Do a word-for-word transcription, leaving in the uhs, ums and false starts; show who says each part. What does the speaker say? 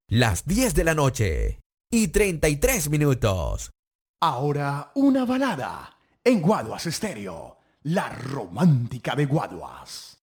Speaker 1: Las diez de la noche y treinta y tres minutos.
Speaker 2: Ahora una balada en Guaduas Estéreo, la romántica de Guaduas.